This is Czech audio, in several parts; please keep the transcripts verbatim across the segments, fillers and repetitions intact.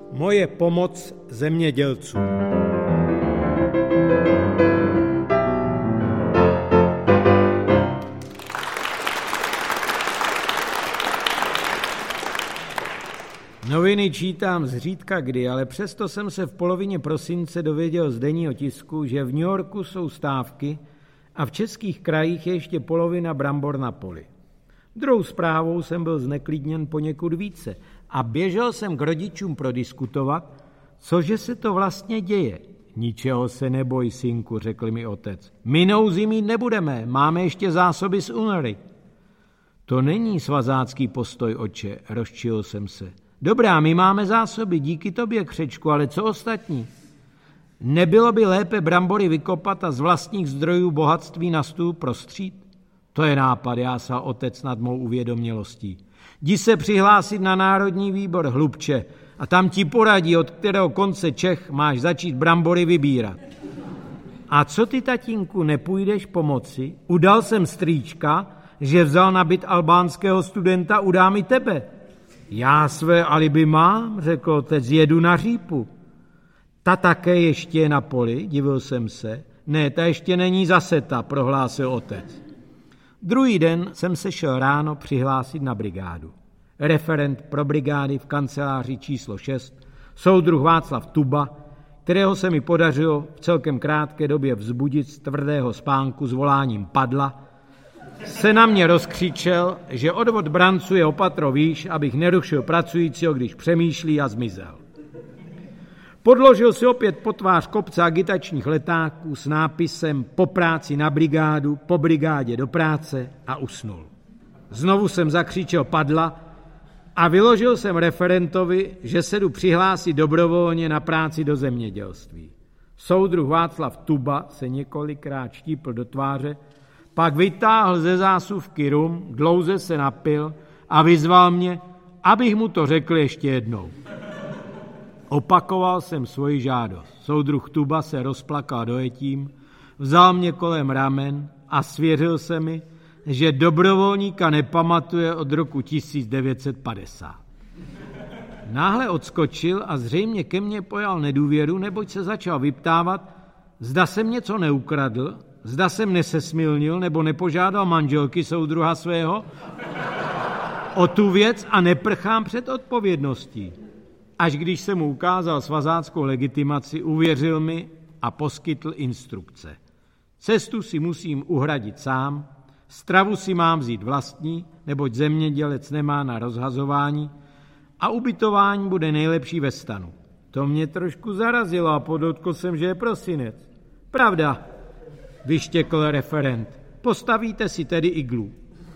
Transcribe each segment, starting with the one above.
Moje pomoc zemědělcům. Noviny čítám zřídka kdy, ale přesto jsem se v polovině prosince dověděl z denního tisku, že v New Yorku jsou stávky a v českých krajích je ještě polovina brambor na poli. Druhou zprávou jsem byl zneklidněn poněkud více a běžel jsem k rodičům prodiskutovat, cože se to vlastně děje. Ničeho se neboj, synku, řekl mi otec. My nouzi mít nebudeme, máme ještě zásoby z únory. To není svazácký postoj, otče, rozčilil jsem se. Dobrá, my máme zásoby, díky tobě, křečku, ale co ostatní? Nebylo by lépe brambory vykopat a z vlastních zdrojů bohatství na stůl prostřít? To je nápad, jásal otec nad mou uvědomělostí. Jdi se přihlásit na Národní výbor, hlubče, a tam ti poradí, od kterého konce Čech máš začít brambory vybírat. A co ty, tatínku, nepůjdeš pomoci? Udal jsem strýčka, že vzal na byt albánského studenta, udám i tebe. Já své alibi mám, řekl otec, jedu na řípu. Ta také ještě je na poli, divil jsem se. Ne, ta ještě není zaseta, prohlásil otec. Druhý den jsem se šel ráno přihlásit na brigádu. Referent pro brigády v kanceláři číslo šest, soudruh Václav Tuba, kterého se mi podařilo v celkem krátké době vzbudit z tvrdého spánku s voláním padla, se na mě rozkřičel, že odvod branců je opatro výš, abych nerušil pracujícího, když přemýšlí, a zmizel. Podložil si opět po tvář kopce agitačních letáků s nápisem po práci na brigádu, po brigádě do práce a usnul. Znovu jsem zakřičel padla a vyložil jsem referentovi, že se jdu přihlásit dobrovolně na práci do zemědělství. Soudruh Václav Tuba se několikrát štípl do tváře, pak vytáhl ze zásuvky rum, dlouze se napil a vyzval mě, abych mu to řekl ještě jednou. Opakoval jsem svoji žádost. Soudruh Tuba se rozplakal dojetím, vzal mě kolem ramen a svěřil se mi, že dobrovolníka nepamatuje od roku tisíc devět set padesát. Náhle odskočil a zřejmě ke mně pojal nedůvěru, neboť se začal vyptávat, zda jsem něco neukradl, zda jsem nesesmilnil nebo nepožádal manželky soudruha svého o tu věc a neprchám před odpovědností. Až když jsem mu ukázal svazáckou legitimaci, uvěřil mi a poskytl instrukce. Cestu si musím uhradit sám, stravu si mám vzít vlastní, neboť zemědělec nemá na rozhazování, a ubytování bude nejlepší ve stanu. To mě trošku zarazilo a podotkl jsem, že je prosinec. Pravda, vyštěkl referent. Postavíte si tedy iglu.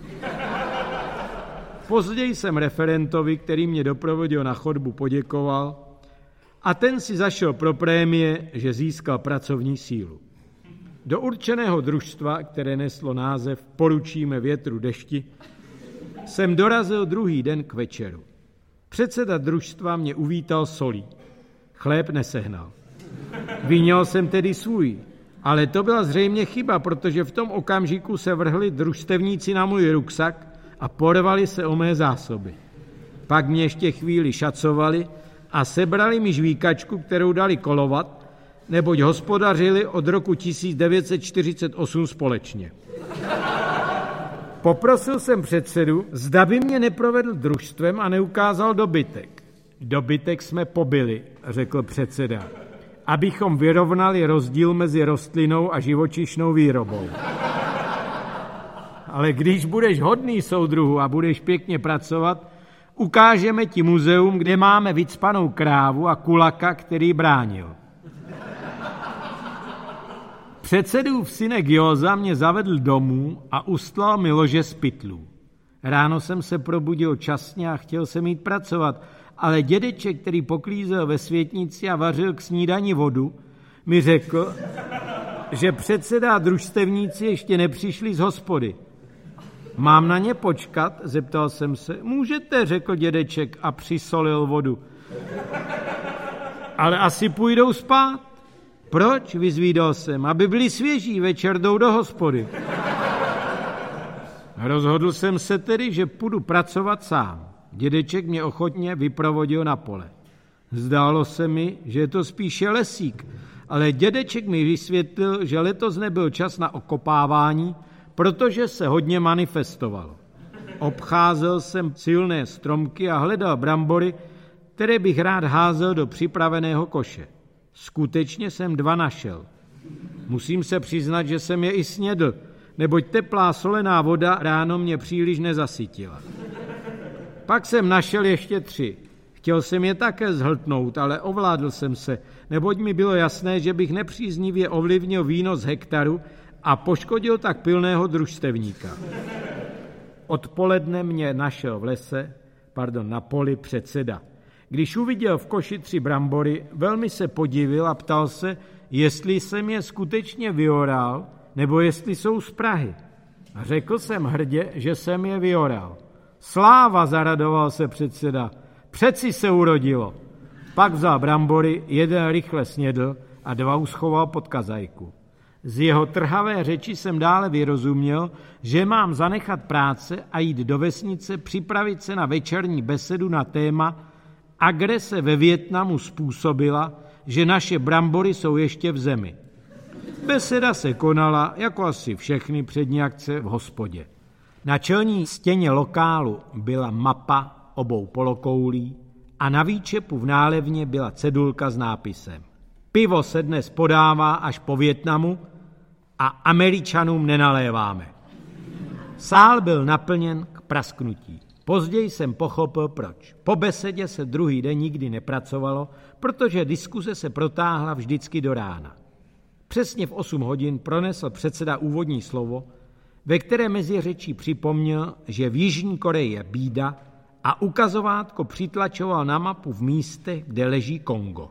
Později jsem referentovi, který mě doprovodil na chodbu, poděkoval a ten si zašel pro prémie, že získal pracovní sílu. Do určeného družstva, které neslo název Poručíme větru dešti, jsem dorazil druhý den k večeru. Předseda družstva mě uvítal solí. Chléb nesehnal. Vyněl jsem tedy svůj, ale to byla zřejmě chyba, protože v tom okamžiku se vrhli družstevníci na můj ruksak a porvali se o mé zásoby. Pak mě ještě chvíli šacovali a sebrali mi žvíkačku, kterou dali kolovat, neboť hospodařili od roku tisíc devět set čtyřicet osm společně. Poprosil jsem předsedu, zda by mě neprovedl družstvem a neukázal dobytek. Dobytek jsme pobili, řekl předseda, abychom vyrovnali rozdíl mezi rostlinnou a živočišnou výrobou. Ale když budeš hodný, soudruhu, a budeš pěkně pracovat, ukážeme ti muzeum, kde máme vycpanou krávu a kulaka, který bránil. Předsedův synek Józa mě zavedl domů a ustlal mi lože z pytlů. Ráno jsem se probudil časně a chtěl jsem jít pracovat, ale dědeček, který poklízel ve světnici a vařil k snídani vodu, mi řekl, že předseda a družstevníci ještě nepřišli z hospody. Mám na ně počkat? Zeptal jsem se. Můžete, řekl dědeček a přisolil vodu. Ale asi půjdou spát. Proč? Vyzvídal jsem. Aby byli svěží, večer jdou do hospody. Rozhodl jsem se tedy, že půjdu pracovat sám. Dědeček mě ochotně vyprovodil na pole. Zdálo se mi, že je to spíše lesík, ale dědeček mi vysvětlil, že letos nebyl čas na okopávání, protože se hodně manifestovalo. Obcházel jsem silné stromky a hledal brambory, které bych rád házel do připraveného koše. Skutečně jsem dva našel. Musím se přiznat, že jsem je i snědl, neboť teplá solená voda ráno mě příliš nezasytila. Pak jsem našel ještě tři. Chtěl jsem je také zhltnout, ale ovládl jsem se, neboť mi bylo jasné, že bych nepříznivě ovlivnil výnos hektaru a poškodil tak pilného družstevníka. Odpoledne mě našel v lese, pardon, na poli předseda. Když uviděl v koši tři brambory, velmi se podivil a ptal se, jestli jsem je skutečně vyoral, nebo jestli jsou z Prahy. A řekl jsem hrdě, že jsem je vyoral. Sláva, zaradoval se předseda, přeci se urodilo. Pak vzal brambory, jeden rychle snědl a dva uschoval pod kazajku. Z jeho trhavé řeči jsem dále vyrozuměl, že mám zanechat práce a jít do vesnice připravit se na večerní besedu na téma agrese ve Vietnamu způsobila, že naše brambory jsou ještě v zemi. Beseda se konala, jako asi všechny přední akce, v hospodě. Na čelní stěně lokálu byla mapa obou polokoulí a na výčepu v nálevně byla cedulka s nápisem: Pivo se dnes podává až po Vietnamu a Američanům nenaléváme. Sál byl naplněn k prasknutí. Později jsem pochopil, proč. Po besedě se druhý den nikdy nepracovalo, protože diskuze se protáhla vždycky do rána. Přesně v osm hodin pronesl předseda úvodní slovo, ve které mezi řečí připomněl, že v Jižní Koreji je bída, a ukazovátko přitlačoval na mapu v místech, kde leží Kongo.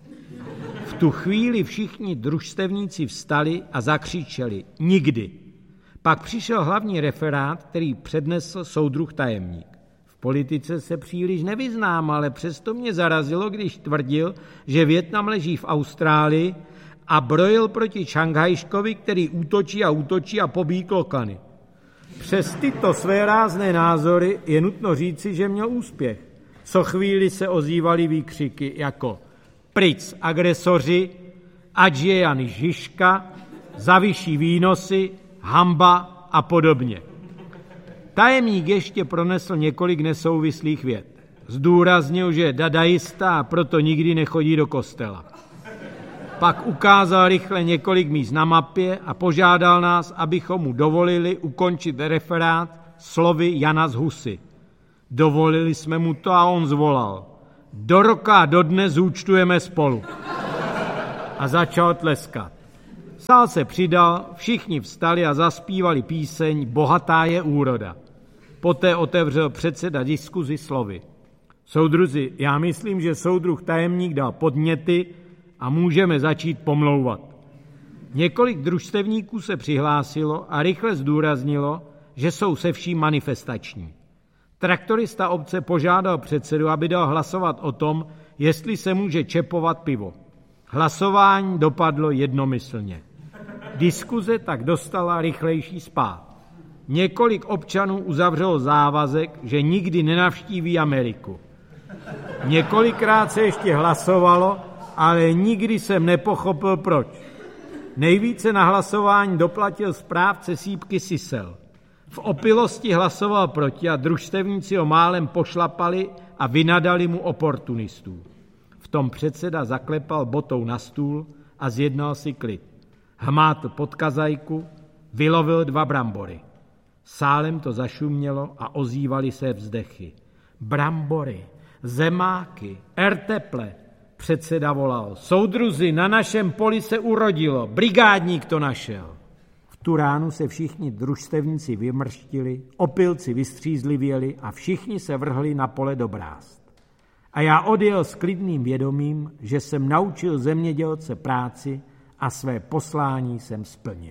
V tu chvíli všichni družstevníci vstali a zakřičeli nikdy. Pak přišel hlavní referát, který přednesl soudruh tajemník. V politice se příliš nevyznám, ale přesto mě zarazilo, když tvrdil, že Vietnam leží v Austrálii a brojil proti Šanghajškovi, který útočí a útočí a pobíjí klokany. Přes tyto své rázné názory je nutno říci, že měl úspěch. Co chvíli se ozývaly výkřiky jako pryč agresoři, ať je Jan Žižka, za vyšší výnosy, hamba a podobně. Tajemník ještě pronesl několik nesouvislých vět. Zdůraznil, že je dadaista a proto nikdy nechodí do kostela. Pak ukázal rychle několik míst na mapě a požádal nás, abychom mu dovolili ukončit referát slovy Jana z Husy. Dovolili jsme mu to a on zvolal: do roka a do dne zúčtujeme spolu. A začal tleskat. Sál se přidal, všichni vstali a zaspívali píseň Bohatá je úroda. Poté otevřel předseda diskuzi slovy: soudruzi, já myslím, že soudruh tajemník dal podněty a můžeme začít pomlouvat. Několik družstevníků se přihlásilo a rychle zdůraznilo, že jsou se vším manifestační. Traktorista obce požádal předsedu, aby dal hlasovat o tom, jestli se může čepovat pivo. Hlasování dopadlo jednomyslně. Diskuze tak dostala rychlejší spád. Několik občanů uzavřelo závazek, že nikdy nenavštíví Ameriku. Několikrát se ještě hlasovalo, ale nikdy jsem nepochopil, proč. Nejvíce na hlasování doplatil správce sýpky Sisel. V opilosti hlasoval proti a družstevníci ho málem pošlapali a vynadali mu oportunistů. V tom předseda zaklepal botou na stůl a zjednal si klid. Hmátl pod kazajku, vylovil dva brambory. Sálem to zašumělo a ozývaly se vzdechy. Brambory, zemáky, erteple. Předseda volal: soudruzi, na našem poli se urodilo, brigádník to našel. V tu ránu se všichni družstevníci vymrštili, opilci vystřízlivěli a všichni se vrhli na pole do brázd. A já odjel s klidným vědomím, že jsem naučil zemědělce práci a své poslání jsem splnil.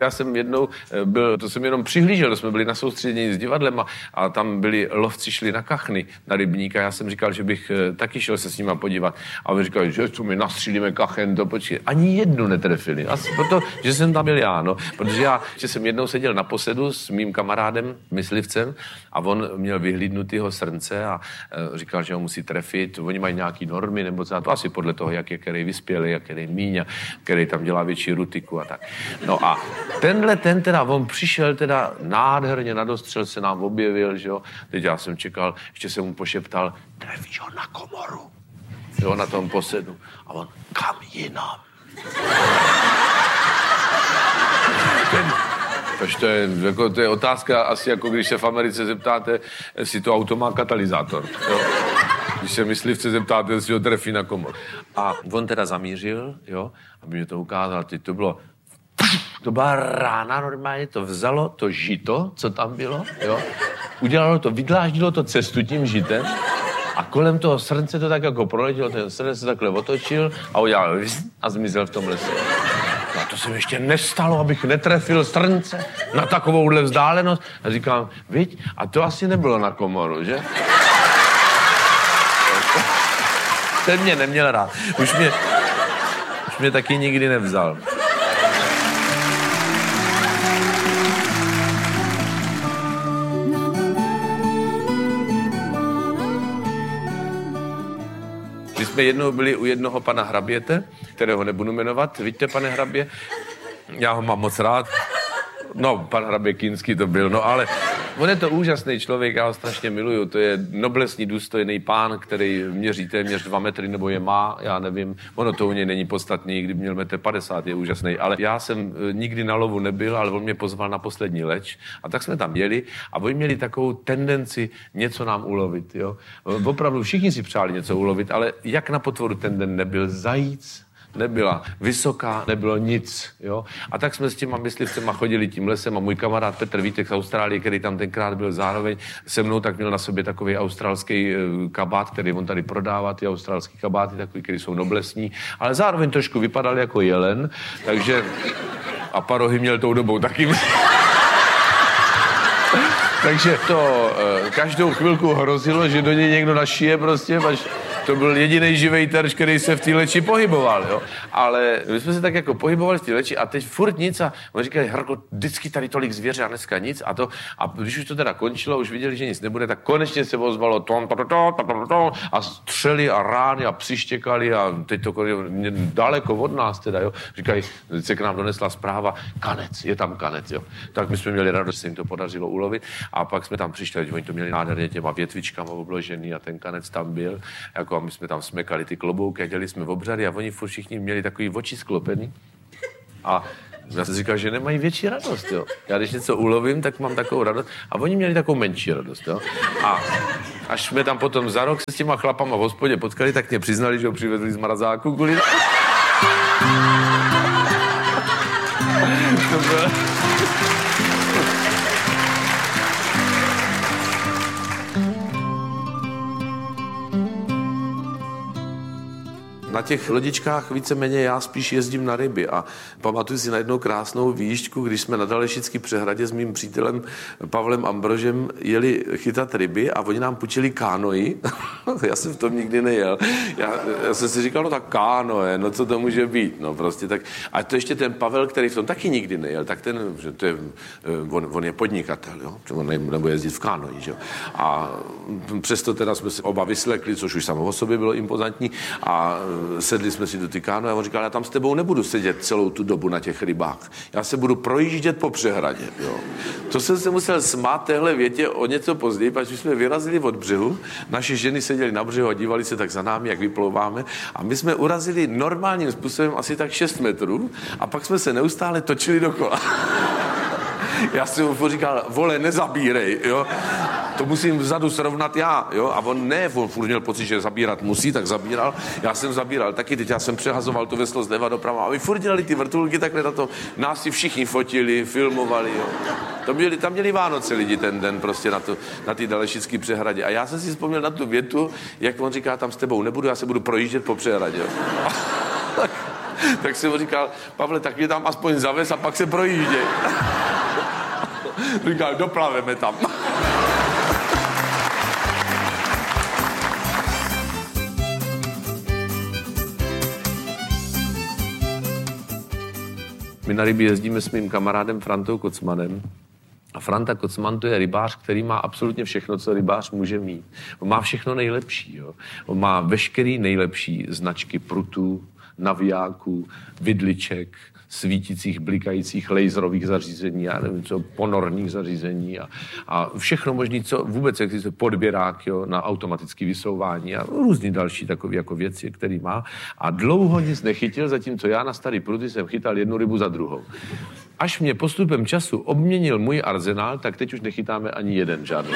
Já jsem jednou byl, to jsem jenom přihlížel, to jsme byli na soustředění s divadlem a, a tam byli lovci šli na kachny, na rybník a já jsem říkal, že bych taky šel se s nima podívat. A oni říkali, že co my nastřílíme kachen, to počkej. Ani jednu netrefili. Asi proto, že jsem tam byl já, no. Protože já, že jsem jednou seděl na posedu s mým kamarádem, myslivcem, a on měl vyhlídnutýho srnce a e, říkal, že ho musí trefit. Oni mají nějaký normy, nebo co, to asi podle toho, jak je který vyspělý, jak který míň, který tam dělá větší rutiku a tak. No a tenhle ten teda, on přišel teda nádherně na dostřel, se nám objevil, že jo. Teď já jsem čekal, ještě jsem mu pošeptal, trefíš ho na komoru. Jo, na tom posedu. A on, kam jinam? Ten, to je, jako, to je otázka asi jako když se v Americe zeptáte, jestli to auto má katalyzátor. Jo? Když se myslivce zeptáte, jestli ho trefí na komor. A on teda zamířil, jo, aby mě to ukázal. Teď to bylo, to byla rána normálně, to vzalo to žito, co tam bylo, jo, udělalo to, vydláždilo to cestu tím žitem a kolem toho srnce to tak jako proletělo, ten srnce se takhle otočil a udělal a zmizel v tom lese. No a to se mi ještě nestalo, abych netrefil srnce na takovouhle vzdálenost. A říkám, viď, a to asi nebylo na komoru, že? Ten mě neměl rád. Už mě, už mě taky nikdy nevzal. My jsme jednou byli u jednoho pana hraběte, kterého nebudu jmenovat. Víte, pane hrabě? Já ho mám moc rád. No, pan hrabě Kinský to byl, no ale on je to úžasný člověk, já ho strašně miluju. To je noblesní, důstojný pán, který měří téměř dva metry, nebo je má, já nevím. Ono to u něj není podstatný, kdyby měl metr padesát, je úžasný. Ale já jsem nikdy na lovu nebyl, ale on mě pozval na poslední leč. A tak jsme tam jeli a oni měli takovou tendenci něco nám ulovit, jo. Opravdu všichni si přáli něco ulovit, ale jak na potvoru ten den nebyl zajíc, nebyla vysoká, nebylo nic, jo. A tak jsme s těma myslivcema chodili tím lesem a můj kamarád Petr Vítek z Austrálie, který tam tenkrát byl zároveň se mnou, tak měl na sobě takový australský kabát, který on tady prodává, ty australský kabáty, takový, který jsou noblesní, ale zároveň trošku vypadal jako jelen, takže a parohy měl tou dobou taky. Takže to každou chvilku hrozilo, že do něj někdo našije prostě, až to byl jediný živej terč, který se v té leči pohyboval, jo. Ale my jsme se tak jako pohybovali v té leči a teď furt nic a on říkali, Harko, vždycky tady tolik zvěře a dneska nic a to, a když už to teda končilo, už viděli, že nic nebude, tak konečně se ozvalo tom, to, to, to, to, to, a střely a rány a přištěkali a teď to daleko od nás teda, jo. Říkají, se k nám donesla zpráva, kanec, je tam kanec, jo. Tak my jsme měli radost, že se jim to podařilo ulovit a pak jsme tam přišli, oni to měli nádherně těma větvičkama obložený a ten kanec tam byl, jako a my jsme tam smekali ty klobouky a dělali jsme obřady a oni furt všichni měli takový oči sklopený. A já jsem říkal, že nemají větší radost, jo. Já když něco ulovím, tak mám takovou radost. A oni měli takovou menší radost, jo. A až jsme tam potom za rok se s těma chlapama v hospodě potkali, tak mě přiznali, že ho přivezli z mrazáku kvůli... To bylo... Na těch lodičkách víceméně já spíš jezdím na ryby a pamatuju si na jednou krásnou výjížďku, když jsme na Dalešický přehradě s mým přítelem Pavlem Ambrožem jeli chytat ryby a oni nám půjčili kánoji. Já jsem v tom nikdy nejel. Já, já jsem si říkal, no tak kánoje, no co to může být, no prostě tak. A to ještě ten Pavel, který v tom taky nikdy nejel, tak ten, že to je, on, on je podnikatel, jo, on nebude jezdit v kánoji, že jo. A přesto teda jsme se oba vyslekli, což už samo o sobě bylo impozantní a sedli jsme si do ty káno a on říkal, já tam s tebou nebudu sedět celou tu dobu na těch rybách. Já se budu projíždět po přehradě. Jo. To jsem se musel smát téhle větě o něco později, protože jsme vyrazili od břehu, naše ženy seděly na břehu a dívali se tak za námi, jak vyplouváme a my jsme urazili normálním způsobem asi tak šest metrů a pak jsme se neustále točili dokola. Já jsem mu říkal, vole, nezabírej, jo. To musím vzadu srovnat já, jo. A on ne, on furt měl pocit, že zabírat musí, tak zabíral. Já jsem zabíral taky, teď já jsem přehazoval to veslo zleva doprava. A my furt dělali ty vrtulky takhle na to. Nás si všichni fotili, filmovali, jo. To měli, tam měli Vánoce lidi ten den prostě na, to, na ty Dalešický přehradě. A já jsem si vzpomněl na tu větu, jak on říká, tam s tebou nebudu, já se budu projíždět po přehradě, jo. Tak jsem mu říkal, Pavle, tak mě tam aspoň zavez a pak se projížděj. Říkal, doplaveme tam. My na ryby jezdíme s mým kamarádem Frantou Kocmanem. A Franta Kocman to je rybář, který má absolutně všechno, co rybář může mít. On má všechno nejlepší. Jo. On má veškerý nejlepší značky prutů, navijáků, vidliček, svítících, blikajících laserových zařízení, já nevím co, ponorních zařízení a, a všechno možné, co vůbec existuje, podběrák, jo, na automatické vysouvání a různý další takové jako věci, který má. A dlouho nic nechytil, zatímco já na starý pruty jsem chytal jednu rybu za druhou. Až mě postupem času obměnil můj arzenál, tak teď už nechytáme ani jeden žádný.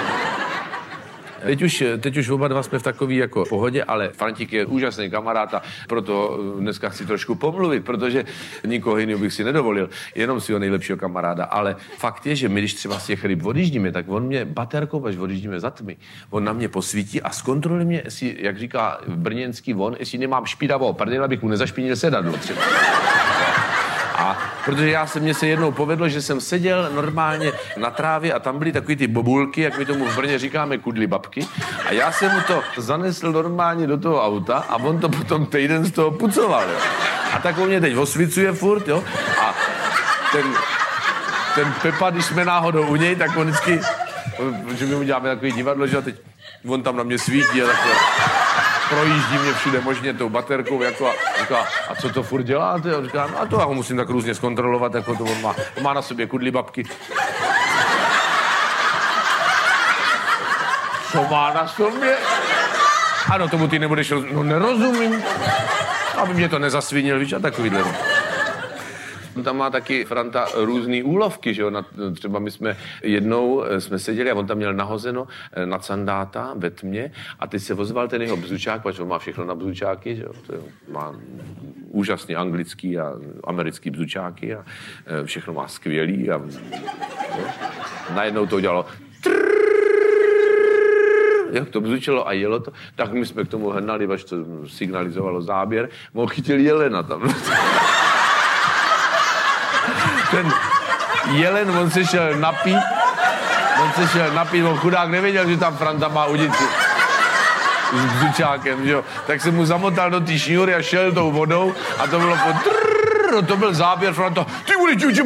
Teď už, teď už oba dva jsme v takový jako pohodě, ale Frantík je úžasný kamarád a proto dneska chci trošku pomluvit, protože nikoho jiného bych si nedovolil, jenom svého nejlepšího kamaráda. Ale fakt je, že my, když třeba z těch ryb odjíždíme, tak on mě baterkou, až odjíždíme za tmy, on na mě posvítí a zkontroluje mě, jestli, jak říká brněnský von, jestli nemám špinavou prdel, abych mu nezašpinil sedadlo třeba. A protože já se, mně se jednou povedlo, že jsem seděl normálně na trávě a tam byly takový ty bobulky, jak my tomu v Brně říkáme kudly babky. A já jsem mu to zanesl normálně do toho auta a on to potom týden z toho pucoval. Jo. A tak on mě teď osvicuje furt, jo. A ten, ten Pepa, když jsme náhodou u něj, tak on vždycky, že my mu děláme takový divadlo, že teď on tam na mě svítí a takhle projíždí mě všude možně tou baterkou, jako a říká, a co to furt děláte? A říká, no a to já ho musím tak různě zkontrolovat, jako to on má, on má na sobě kudly babky. Co má na sobě? Ano, tomu ty nebudeš roz... No nerozumím. Aby mě to nezasvinil, víš, a takovýhle. Tam má taky Franta různý úlovky, že jo, na, třeba my jsme jednou jsme seděli a on tam měl nahozeno na sandáta ve tmě a teď se ozval ten jeho bzučák, protože on má všechno na bzučáky, že jo, to je, má úžasný anglický a americký bzučáky a všechno má skvělý a jo. Najednou to udělalo jak to bzučilo a jelo to, tak my jsme k tomu hnali, až to signalizovalo záběr, on chytil jelena tam. Ten jelen, on se šel napít, on se šel napít, on chudák nevěděl, že tam Franta má udici s bzučákem, že jo. Tak se mu zamotal do té šňůry a šel tou vodou a to bylo po trrrr, to byl záběr Franta, ty bude čuči,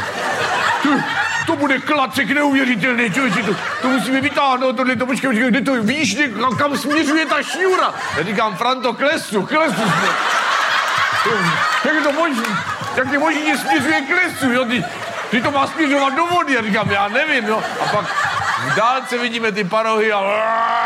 to bude klacek neuvěřitelný, čuči, to, to musíme vytáhnout, tohle, to počkej, počkej, kde to víš, kam směřuje ta šňůra? Já říkám, Franto, klesu, klesu jsme. Jak je to možný? Jak je možný, že směřuje k lesu, jo? Ty, ty to má směřovat do vody, já říkám, já nevím, jo? A pak v dálce vidíme ty parohy a